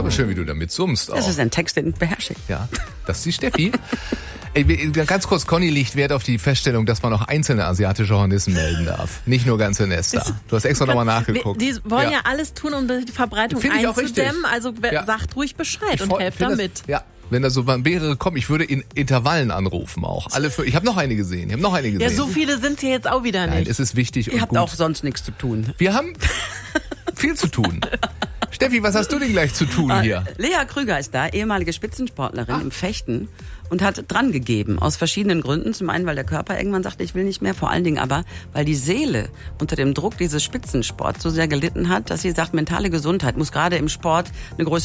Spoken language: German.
Schön, wie du damit summst auch. Das ist ein Text, den beherrsche ich. Ja, das ist die Steffi. Ey, ganz kurz, Conny legt Wert auf die Feststellung, dass man auch einzelne asiatische Hornissen melden darf. Nicht nur ganze Nester. Du hast extra nochmal nachgeguckt. Die wollen ja alles tun, um die Verbreitung einzudämmen. Also sagt ruhig Bescheid und helft damit. Ja. Wenn da so mehrere kommen, ich würde in Intervallen anrufen auch. Ich habe noch eine gesehen. Ja, so viele sind es ja jetzt auch wieder nicht. Nein, es ist wichtig und Ihr habt gut. auch sonst nichts zu tun. Wir haben viel zu tun. Steffi, was hast du denn gleich zu tun hier? Lea Krüger ist da, ehemalige Spitzensportlerin im Fechten und hat dran gegeben, aus verschiedenen Gründen. Zum einen, weil der Körper irgendwann sagte, ich will nicht mehr, vor allen Dingen aber, weil die Seele unter dem Druck dieses Spitzensports so sehr gelitten hat, dass sie sagt, mentale Gesundheit muss gerade im Sport eine größere